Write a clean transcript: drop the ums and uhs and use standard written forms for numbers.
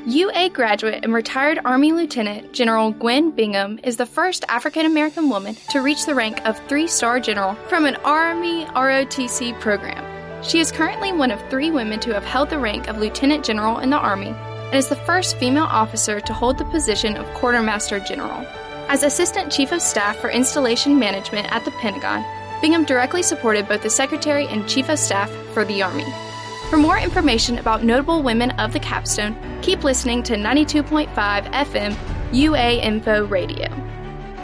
UA graduate and retired Army Lieutenant General Gwen Bingham is the first African-American woman to reach the rank of 3-star general from an Army ROTC program. She is currently one of 3 women to have held the rank of Lieutenant General in the Army and is the first female officer to hold the position of Quartermaster General. As Assistant Chief of Staff for Installation Management at the Pentagon, Bingham directly supported both the Secretary and Chief of Staff for the Army. For more information about notable women of the capstone, keep listening to 92.5 FM UA Info Radio.